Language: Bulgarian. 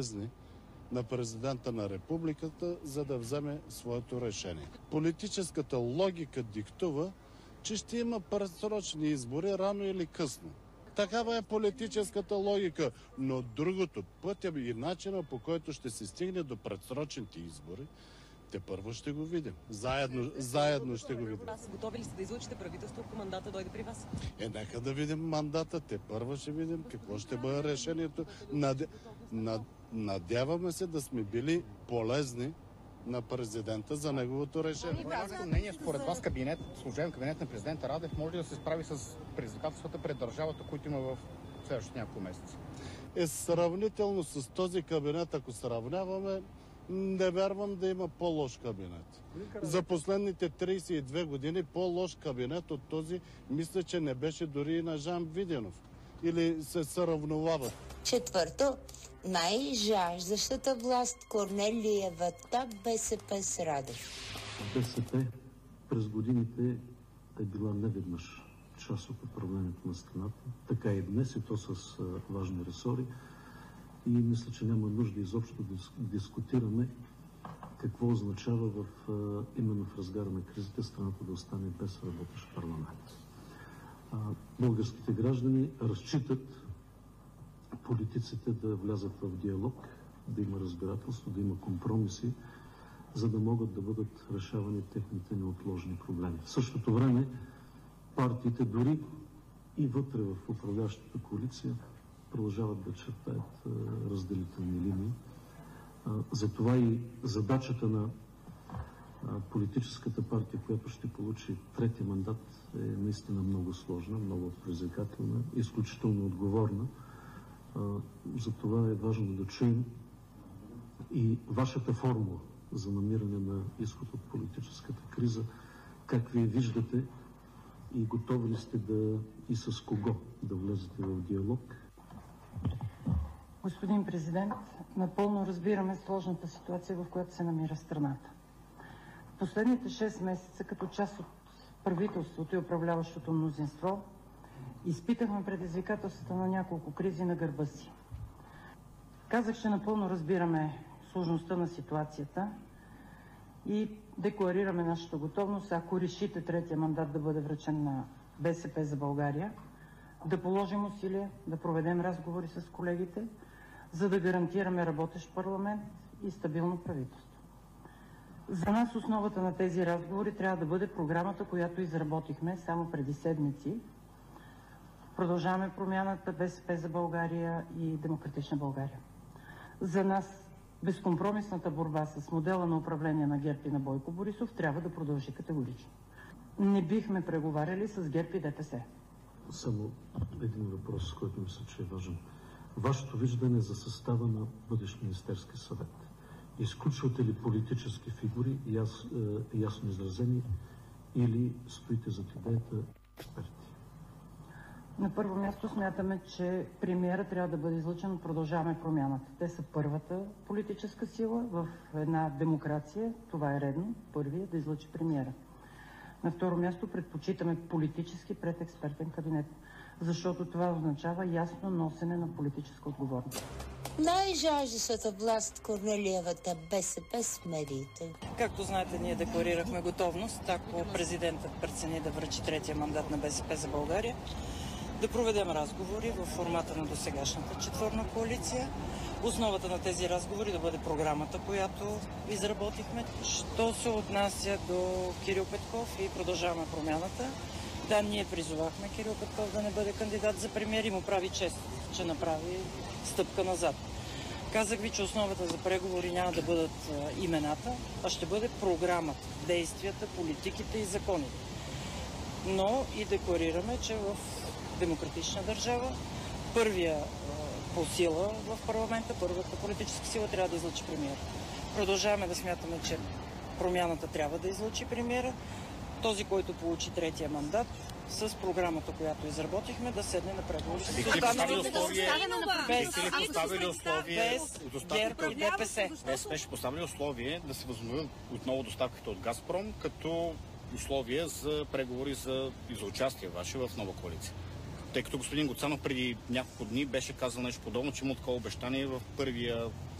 на президента на републиката, за да вземе своето решение. Политическата логика диктува, че ще има предсрочни избори рано или късно. Такава е политическата логика, но другото, пътя и начина, по който ще се стигне до предсрочните избори, те първо ще го видим. Заедно ще го видим. Готови ли сте да излучите правителство, ако мандата дойде при вас? Нека да видим мандата. Те първо ще видим какво ще бъде решението. Надяваме се да сме били полезни на президента за неговото решение. Вашето мнение, според вас служебен кабинет на президента Радев може ли да се справи с предизвикателствата пред държавата, които има в следващите няколко месеца? Сравнително с този кабинет, ако сравняваме, не вярвам да има по-лош кабинет. За последните 32 години по-лош кабинет от този, мисля, че не беше дори и на Жан Виденов. Или се сравновават. Четвърто, най-жаждащата власт Корнелиевата БСП с Радев. БСП през годините е била неведнъж част от управлението на страната. Така и днес, и то с важни ресори. И мисля, че няма нужда изобщо да дискутираме какво означава именно в разгара на кризата страната да остане без работещ парламент. Българските граждани разчитат политиците да влязат в диалог, да има разбирателство, да има компромиси, за да могат да бъдат решавани техните неотложни проблеми. В същото време партиите дори и вътре в управляващата коалиция продължават да чертаят разделителни линии. Затова и задачата на политическата партия, която ще получи третия мандат, е наистина много сложна, много предизвикателна, изключително отговорна. Затова е важно да чуем и вашата формула за намиране на изход от политическата криза, как вие виждате и готови ли сте и с кого да влезете в диалог. Господин президент, напълно разбираме сложната ситуация, в която се намира страната. В последните 6 месеца, като част от правителството и управляващото мнозинство, изпитахме предизвикателствата на няколко кризи на гърба си. Казах, че напълно разбираме сложността на ситуацията и декларираме нашата готовност, ако решите третия мандат да бъде връчен на БСП за България, да положим усилия, да проведем разговори с колегите, за да гарантираме работещ парламент и стабилно правителство. За нас основата на тези разговори трябва да бъде програмата, която изработихме само преди седмици. Продължаваме промяната, БСП за България и Демократична България. За нас безкомпромисната борба с модела на управление на ГЕРБ и на Бойко Борисов трябва да продължи категорично. Не бихме преговаряли с ГЕРБ и ДПС. Само един въпрос, който мисля, че е важен. Вашето виждане за състава на бъдещ Министерски съвет. Изключвате ли политически фигури, ясно изразени, или стоите зад идеята експерти? На първо място смятаме, че премиера трябва да бъде излъчен от Продължаваме промяната. Те са първата политическа сила в една демокрация. Това е редно. Първият да излъчи премиера. На второ място предпочитаме политически пред експертен кабинет, защото това означава ясно носене на политическа отговорност. Най-жаждащата власт Корнелиевата БСП с медиите. Както знаете, ние декларирахме готовност, ако президентът прецени да връчи третия мандат на БСП за България, да проведем разговори в формата на досегашната четворна коалиция. Основата на тези разговори да бъде програмата, която изработихме. Що се отнася до Кирил Петков и Продължаваме промяната, да, ние призовахме Кирил Петков да не бъде кандидат за премиер и му прави чест, че направи стъпка назад. Казах ви, че основата за преговори няма да бъдат имената, а ще бъде програмата, действията, политиките и законите. Но и декларираме, че в демократична държава първия по сила в парламента, първата политическа сила трябва да излъчи премиера. Продължаваме да смятаме, че промяната трябва да излъчи премиера. Този, който получи третия мандат, с програмата, която изработихме, да седне на преговори. Бихте поставили условие без ГЕРБ и ДПС. Беше поставили условие да се възобновят отново доставките от Газпром, като условие за преговори за участие ваше в нова коалиция. Тъй като господин Гуцанов преди няколко дни беше казал нещо подобно, че има такова обещание в първия